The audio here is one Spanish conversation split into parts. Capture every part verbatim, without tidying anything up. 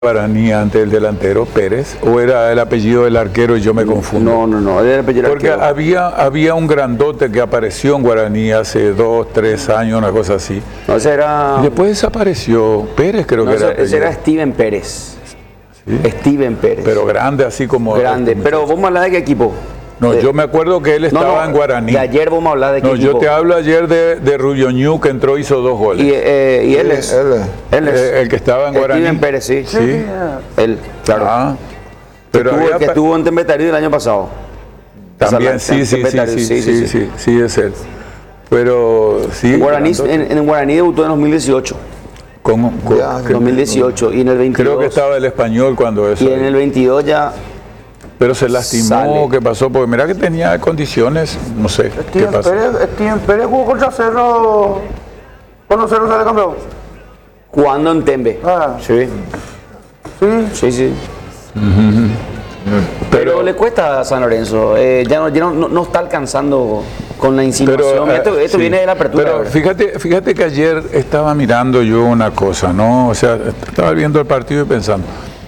Guaraní antes el delantero Pérez, o era el apellido del arquero y yo me confundo? No, no, no, era el apellido del Porque arquero. había, había un grandote que apareció en Guaraní hace dos, tres años, una cosa así. No, ese era... Y después desapareció Pérez, creo no, que era. ese, ese era Steven Pérez. ¿Sí? Steven Pérez. Pero grande, así como. Grande. como Pero vamos a hablar de qué equipo. No, de, yo me acuerdo que él estaba no, no, en Guaraní. De ayer vamos a hablar de qué no, equipo. yo te hablo ayer de, de Rubio Ñu, que entró y hizo dos goles. Y, eh, y él es. Él es. Él es. Eh, el que estaba en Guaraní. Steven Pérez, sí. Sí. Él, claro. Ah, pero pero estuvo, había que pa- estuvo en Tembetario el año pasado. También, Esa- sí, sí, sí, Tembetario, sí, sí, sí, sí, sí, es él. Pero sí. En Guaraní, grandote. en, en Guaraní debutó en dos mil dieciocho. Con- con- Ya, que- dos mil dieciocho. Y en el veintidós. Creo que estaba el español cuando eso. Y en el veintidós ya. Pero se lastimó, Sale. ¿qué pasó? Porque mira que tenía condiciones, no sé, ¿qué Steven pasó? Pérez, Steven Pérez jugó contra Cerro cuando Cerro sale campeón. Jugando en Tembe. Ah. Sí, Sí, sí, sí. Pero, Pero- le cuesta a San Lorenzo. eh, ya no, ya no, no- no está alcanzando con la insinuación. eh, esto esto sí. viene de la apertura. Pero ¿verdad? fíjate, fíjate que ayer estaba mirando yo una cosa, ¿no? O sea, estaba viendo el partido y pensando,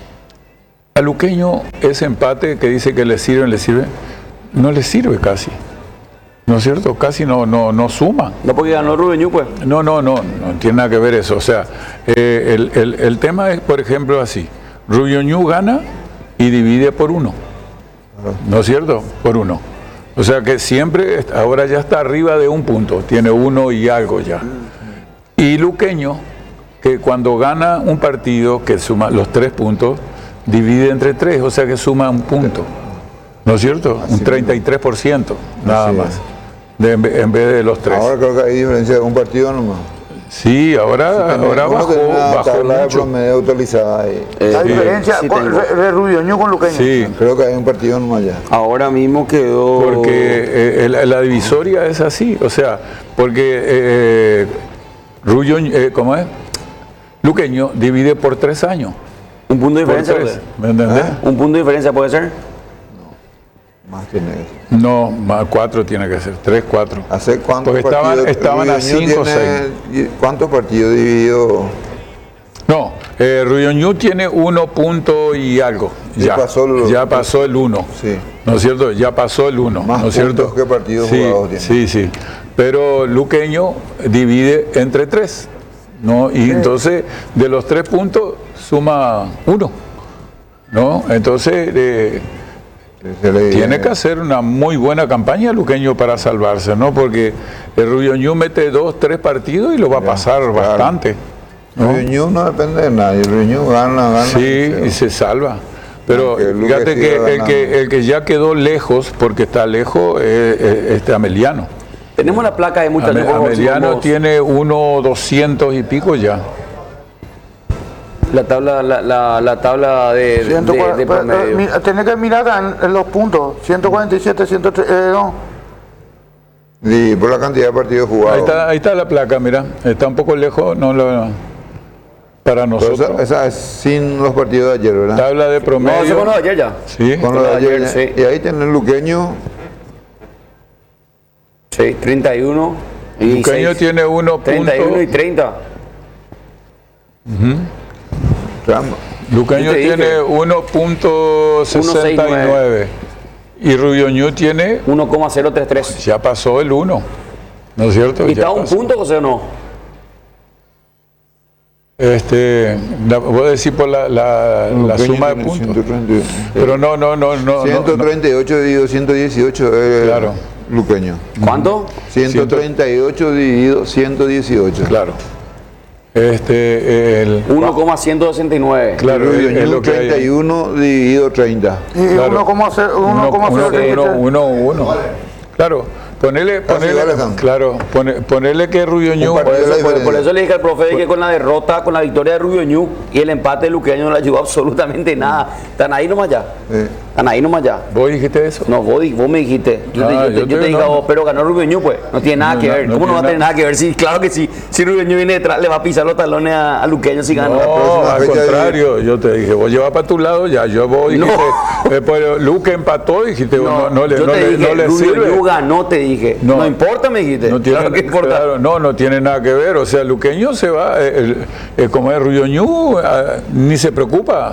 a Luqueño ese empate que dice que le sirve, le sirve, no le sirve casi. ¿No es cierto? Casi no, no, no suma. No porque ganó Rubén Ñu, pues. No, no, no, no tiene nada que ver eso. O sea, eh, el, el- el tema es, por ejemplo, así. Rubio Ñu gana y divide por uno. ¿No es cierto? Por uno. O sea que siempre, est- ahora ya está arriba de un punto, tiene uno y algo ya. Y Luqueño, que cuando gana un partido que suma los tres puntos, divide entre tres, o sea que suma un punto. ¿No es cierto? Un treinta y tres por ciento, nada Así más. es. De- en, vez, en vez de los tres. Ahora creo que hay diferencia de un partido nomás. Sí, ahora, ahora Uno bajó, tiene una bajó tabla de mucho. promedio actualizada ahí. Eh, la sí, diferencia sí con, tengo. de, de Rubio Ñu con Luqueño. Sí, Creo que hay un partido nomás ya. Ahora mismo quedó. porque eh, la, la divisoria es así, o sea, porque eh, Rubio, eh, ¿cómo es? Luqueño divide por tres años. Un punto de Por diferencia. tres, puede- ¿me entendés? Un punto de diferencia puede ser. Más tiene eso. No, más cuatro tiene que ser, tres, cuatro. ¿Hace cuántos Porque estaban- partidos? estaban a Rubio Ñu cinco o tiene- ¿Cuántos partidos divididos? No, eh, Rubio Ñu tiene uno punto y algo. Ya Ya, pasó el- ya pasó el uno. Sí. ¿No es cierto? Ya pasó el uno. Más ¿no es cierto? puntos que partidos sí, jugados tiene. Sí, sí. Pero Luqueño divide entre tres. ¿No? Y entonces de los tres puntos suma uno. ¿No? Entonces eh, Se le- tiene que hacer una muy buena campaña Luqueño para salvarse, ¿no? Porque el Rubio Ñu mete dos, tres partidos y lo va a pasar claro. bastante. ¿no? Rubio Ñu no depende de nadie. Rubio Ñu gana, gana. Sí, y y se salva. Pero Aunque Luque fíjate siga que el, ganando. que el que ya quedó lejos, porque está lejos, es, es este Ameliano. Tenemos la placa de muchas Ame- Ameliano tiene uno doscientos y pico ya. La tabla, la, la, la tabla de, de, ciento cuarenta, de pero, eh, promedio. mira, tenés que mirar en, en los puntos. ciento cuarenta y siete, ciento tres, eh, no. Y por la cantidad de partidos Ahí jugados. está, ahí está la placa, mira. Está un poco lejos, no lo, para Pero nosotros. esa, esa es sin los partidos de ayer, ¿verdad? Tabla de No, promedio. eso fue lo de ayer ya. Sí. Con lo de Con lo de ayer. ayer, sí. Y ahí tiene el Luqueño. Sí, treinta y uno y Luqueño seis. tiene uno treinta y uno y treinta. Caramba. Luqueño Yo te dije. tiene uno punto sesenta y nueve y Rubio Ñu tiene, uno coma cero treinta y tres. ya pasó el uno, ¿no es cierto? ¿Y Ya está a un pasó. punto, José, o no? Este, la- voy a decir por la, la, la Luqueño suma de tiene puntos. ciento treinta y ocho. Pero no, no, no, no. no, ciento no. treinta y ocho dividido ciento dieciocho es Claro. Luqueño. ¿Cuánto? ciento treinta y ocho dividido ciento dieciocho. Claro. Este, el, uno coma ciento sesenta y nueve. claro, Rubio es, es Ñu lo que hay. treinta y uno dividido treinta. Y Claro. uno coma cero Uno, uno, treinta y uno, tres. uno, uno. Claro, ponele, ponele, vale, Sam. claro, pone- ponele que Rubio Ñu, Un Por partido. eso, la por, por diferencia. eso le dije al profe de que con la derrota, con la victoria de Rubio Ñu y el empate de Luqueño no le ayudó absolutamente nada. Están ahí nomás ya. Eh, Están ahí nomás ya. ¿Vos dijiste eso? No, vos, di- vos me dijiste. Yo te, Ah, yo te- yo yo te- te dije, no. oh, pero ganó Rubio Ñu, pues. No tiene nada No, que no, ver. no ¿Cómo no va a tiene tener nada que ver? Sí, claro que sí. Si Rubio Ñu viene detrás, le va a pisar los talones a, a Luqueño si gana. No, próxima al fecha contrario, yo te dije, vos llevas para tu lado, ya yo voy, No. dijiste, eh, pero Luque empató, dijiste, no, no, no le, yo no te le, dije, no le Rubio sirve. Ñu ganó, te dije. No. No, importa, me dijiste. No tiene, claro que importa. claro, no, no tiene nada que ver, o sea, Luqueño se va, eh, el- eh, como es Rubio Ñu, ah, ni se preocupa.